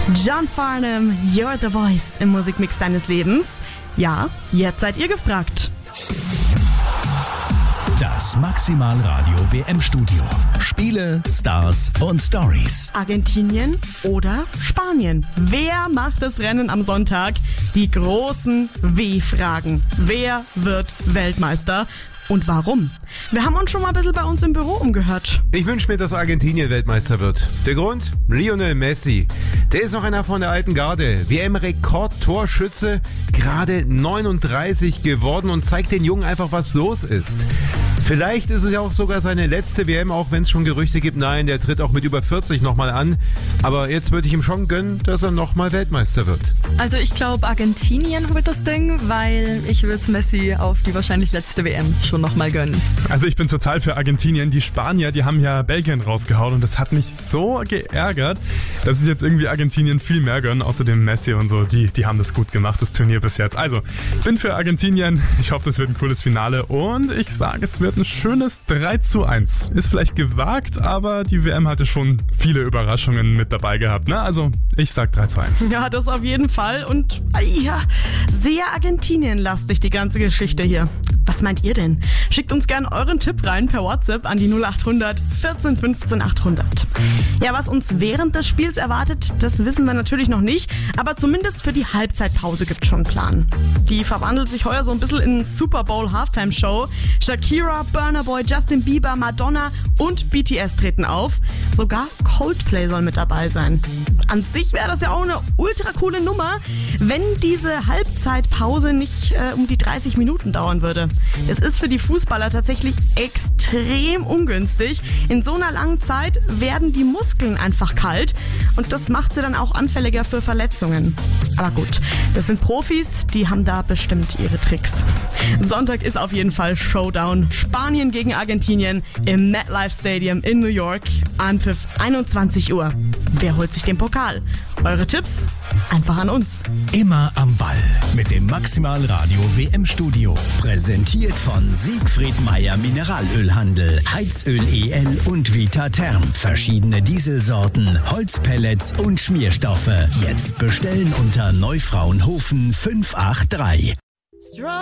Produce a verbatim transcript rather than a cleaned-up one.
John Farnham, You're the Voice im Musikmix deines Lebens. Ja, jetzt seid ihr gefragt. Das Maximal Radio W M-Studio. Spiele, Stars und Stories. Argentinien oder Spanien? Wer macht das Rennen am Sonntag? Die großen W-Fragen. Wer wird Weltmeister? Und warum? Wir haben uns schon mal ein bisschen bei uns im Büro umgehört. Ich wünsche mir, dass Argentinien Weltmeister wird. Der Grund? Lionel Messi. Der ist noch einer von der alten Garde. W M-Rekord-Torschütze, gerade neununddreißig geworden und zeigt den Jungen einfach, was los ist. Vielleicht ist es ja auch sogar seine letzte W M, auch wenn es schon Gerüchte gibt, nein, der tritt auch mit über vierzig nochmal an. Aber jetzt würde ich ihm schon gönnen, dass er nochmal Weltmeister wird. Also ich glaube, Argentinien holt das Ding, weil ich will es Messi auf die wahrscheinlich letzte W M schon nochmal gönnen. Also ich bin total für Argentinien. Die Spanier, die haben ja Belgien rausgehauen und das hat mich so geärgert, dass ich jetzt irgendwie Argentinien viel mehr gönne. Außerdem Messi und so, die, die haben das gut gemacht, das Turnier bis jetzt. Also, ich bin für Argentinien. Ich hoffe, das wird ein cooles Finale und ich sage, es wird ein schönes drei zu eins. Ist vielleicht gewagt, aber die W M hatte schon viele Überraschungen mit dabei gehabt. Ne? Also, ich sag drei zu eins. Ja, das auf jeden Fall. Und ja, sehr Argentinien-lastig die ganze Geschichte hier. Was meint ihr denn? Schickt uns gerne euren Tipp rein per WhatsApp an die null acht hundert vierzehn fünfzehn achthundert. Ja, was uns während des Spiels erwartet, das wissen wir natürlich noch nicht, aber zumindest für die Halbzeitpause gibt's schon einen Plan. Die verwandelt sich heuer so ein bisschen in Super Bowl Halftime Show. Shakira, Burna Boy, Justin Bieber, Madonna und B T S treten auf. Sogar Coldplay soll mit dabei sein. An sich wäre das ja auch eine ultra coole Nummer, wenn diese Halbzeitpause nicht äh, um die dreißig Minuten dauern würde. Es ist für die Fußballer tatsächlich extrem ungünstig. In so einer langen Zeit werden die Muskeln einfach kalt und das macht sie dann auch anfälliger für Verletzungen. Aber gut, das sind Profis, die haben da bestimmt ihre Tricks. Sonntag ist auf jeden Fall Showdown. Spanien gegen Argentinien im MetLife Stadium in New York. Anpfiff einundzwanzig Uhr. Wer holt sich den Pokal? Eure Tipps? Einfach an uns. Immer am Ball mit dem Maximal Radio W M-Studio. Präsentiert von Siegfried Meyer Mineralölhandel, Heizöl E L und Vita Therm. Verschiedene Dieselsorten, Holzpellets und Schmierstoffe. Jetzt bestellen unter Neufraunhofen fünf acht drei.